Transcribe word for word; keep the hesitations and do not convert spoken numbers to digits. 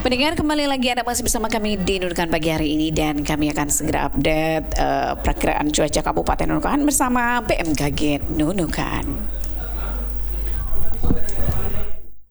Pendengar, kembali lagi Anda masih bersama kami di Nunukan pagi hari ini, dan kami akan segera update uh, perakiraan cuaca Kabupaten Nunukan bersama B M K G Nunukan.